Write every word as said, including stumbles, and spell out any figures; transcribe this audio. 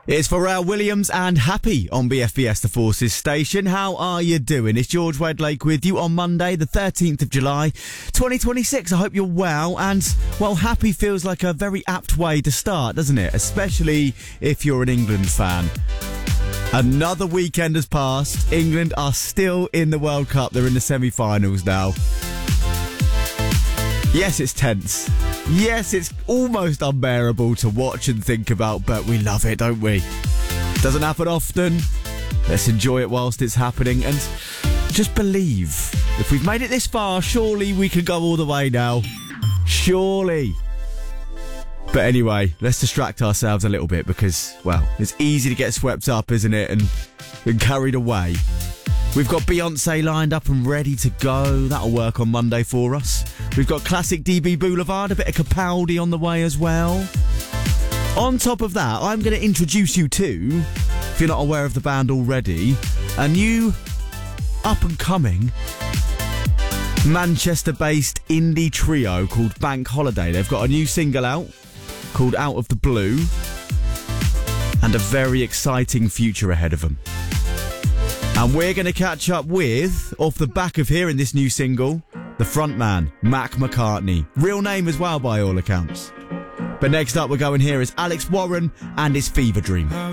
It's Pharrell Williams and Happy on B F B S The Forces station. How are you doing? It's George Wedlake with you on Monday, the thirteenth of July, twenty twenty-six. I hope you're well. And, well, Happy feels like a very apt way to start, doesn't it? Especially if you're an England fan. Another weekend has passed. England are still in the World Cup. They're in the semi-finals now. Yes, it's tense. Yes, it's almost unbearable to watch and think about, but we love it, don't we? Doesn't happen often. Let's enjoy it whilst it's happening and just believe. If we've made it this far, surely we can go all the way now. Surely. But anyway, let's distract ourselves a little bit because, well, it's easy to get swept up, isn't it? And, and carried away. We've got Beyonce lined up and ready to go. That'll work on Monday for us. We've got classic D B Boulevard, a bit of Capaldi on the way as well. On top of that, I'm going to introduce you to, if you're not aware of the band already, a new up-and-coming Manchester-based indie trio called Bank Holiday. They've got a new single out called Out of the Blue and a very exciting future ahead of them. And we're going to catch up with, off the back of hearing this new single, the frontman, Mac McCartney. Real name as well, by all accounts. But next up, we're going here is Alex Warren and his Fever Dream.